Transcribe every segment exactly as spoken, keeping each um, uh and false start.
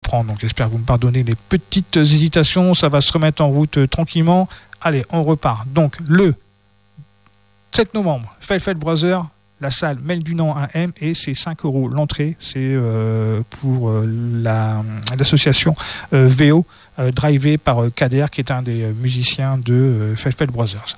reprend. Donc j'espère que vous me pardonnez les petites hésitations. Ça va se remettre en route euh, tranquillement. Allez, on repart. Donc le sept novembre, Felfel Brothers, la salle Mel Dunan à M, et c'est cinq euros l'entrée. C'est euh, pour euh, la, l'association euh, V O, euh, drivée par euh, Kader, qui est un des euh, musiciens de euh, Felfel Brothers.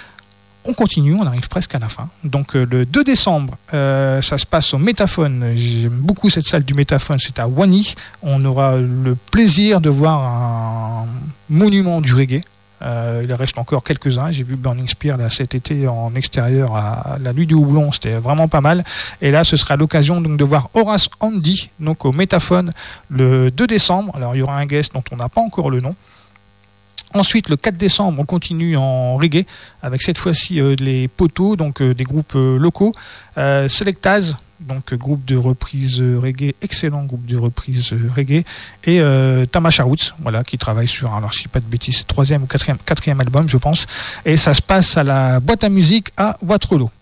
On continue, on arrive presque à la fin. Donc euh, le deux décembre, euh, ça se passe au Métaphone. J'aime beaucoup cette salle du Métaphone, c'est à Wany. On aura le plaisir de voir un monument du reggae. Euh, il reste encore quelques-uns. J'ai vu Burning Spear là, cet été en extérieur à la Nuit du Houblon, c'était vraiment pas mal. Et là, ce sera l'occasion donc de voir Horace Andy donc au Métaphone le deux décembre. Alors il y aura un guest dont on n'a pas encore le nom. Ensuite, le quatre décembre, on continue en reggae avec cette fois-ci euh, les poteaux, donc euh, des groupes euh, locaux. Euh, Selectaz, donc groupe de reprise reggae, excellent groupe de reprise reggae, et euh, Tamasha Roots, voilà, qui travaille sur, alors si pas de bêtises, troisième ou quatrième, quatrième album, je pense, et ça se passe à la boîte à musique à Waterloo.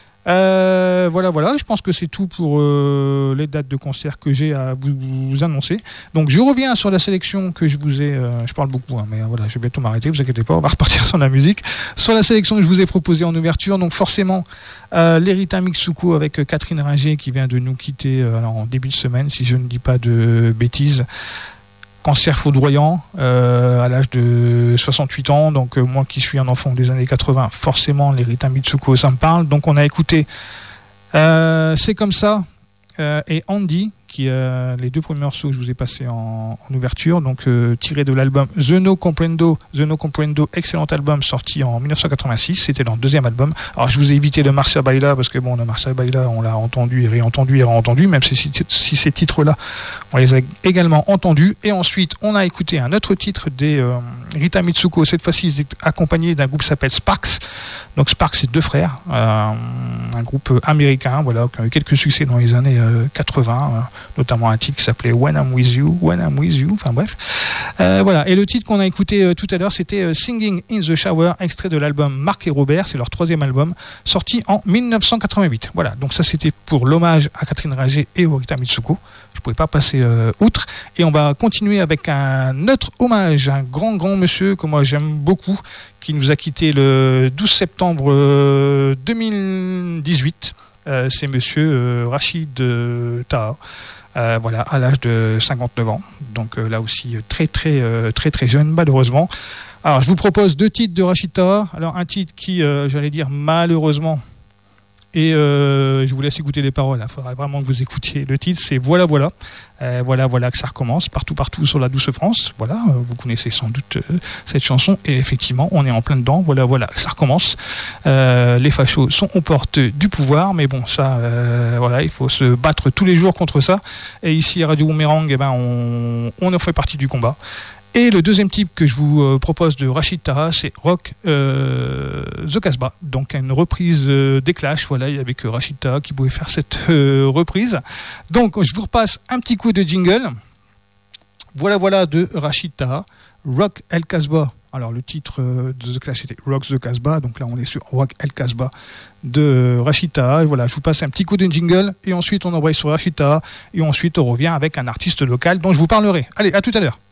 Euh, voilà, voilà, je pense que c'est tout pour euh, les dates de concert que j'ai à vous, vous annoncer. Donc je reviens sur la sélection que je vous ai, euh, je parle beaucoup, hein, mais voilà, je vais bientôt m'arrêter, vous inquiétez pas, on va repartir sur la musique. Sur la sélection que je vous ai proposée en ouverture, donc forcément euh, l'Erita Mitsuko avec euh, Catherine Ringer qui vient de nous quitter euh, alors, en début de semaine, si je ne dis pas de bêtises. Cancer foudroyant euh, à l'âge de soixante-huit ans, donc euh, moi qui suis un enfant des années quatre-vingts, forcément les Rita Mitsuko ça me parle. Donc on a écouté euh, C'est comme ça euh, et Andy, qui euh, les deux premiers morceaux que je vous ai passés en, en ouverture, donc euh, tiré de l'album The No Comprendo, The No Comprendo, excellent album sorti en dix-neuf cent quatre-vingt-six, c'était dans le deuxième album. Alors je vous ai évité le Marcia Baila parce que bon, le Marcia Baila on l'a entendu et réentendu et réentendu, même si, si, si ces titres-là on les a également entendus. Et ensuite on a écouté un autre titre des euh, Rita Mitsuko, cette fois-ci accompagné d'un groupe qui s'appelle Sparks. Donc Sparks, c'est deux frères, euh, un groupe américain, voilà, qui a eu quelques succès dans les années euh, quatre-vingts. Euh, notamment un titre qui s'appelait When I'm With You, When I'm With You, enfin bref. Euh, voilà, et le titre qu'on a écouté euh, tout à l'heure, c'était euh, Singing in the Shower, extrait de l'album Marc et Robert, c'est leur troisième album, sorti en dix-neuf cent quatre-vingt-huit. Voilà, donc ça c'était pour l'hommage à Catherine Ringer et Rita Mitsuko. Je ne pouvais pas passer euh, outre. Et on va continuer avec un autre hommage, un grand, grand monsieur que moi j'aime beaucoup, qui nous a quitté le douze septembre euh, deux mille dix-huit. Euh, c'est monsieur euh, Rachid euh, Taha. Euh, voilà, à l'âge de cinquante-neuf ans, donc euh, là aussi très très euh, très très jeune malheureusement. Alors je vous propose deux titres de Rachid Taha. Alors un titre qui, euh, j'allais dire malheureusement, et euh, je vous laisse écouter les paroles, il faudra vraiment que vous écoutiez le titre, c'est Voilà Voilà, euh, voilà voilà que ça recommence, partout partout sur la douce France, voilà, euh, vous connaissez sans doute euh, cette chanson, et effectivement on est en plein dedans, voilà voilà que ça recommence, euh, les fachos sont aux portes du pouvoir, mais bon ça, euh, voilà, il faut se battre tous les jours contre ça, et ici à Radio Boomerang, eh ben, on, on en fait partie du combat. Et le deuxième type que je vous euh, propose de Rachid Taha, c'est Rock euh, The Casbah, donc une reprise euh, des Clash, voilà, avec euh, Rachid Taha qui pouvait faire cette euh, reprise. Donc je vous repasse un petit coup de jingle. Voilà, voilà de Rachid Taha, Rock El Casbah. Alors le titre euh, de The Clash était Rock The Casbah, donc là on est sur Rock El Casbah de euh, Rachid Taha. Voilà, je vous passe un petit coup de jingle et ensuite on embraye sur Rachid Taha et ensuite on revient avec un artiste local dont je vous parlerai. Allez, à tout à l'heure.